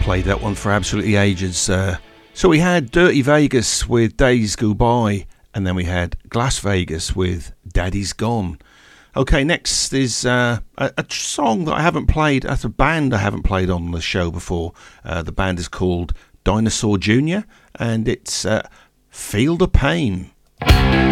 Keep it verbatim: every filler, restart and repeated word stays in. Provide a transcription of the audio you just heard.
Played that one for absolutely ages. Uh, so we had Dirty Vegas with Days Go By, and then we had Glass Vegas with Daddy's Gone. Okay, next is uh, a, a song that I haven't played. That's a band I haven't played on the show before. Uh, the band is called Dinosaur Junior, and it's uh, Feel the Pain.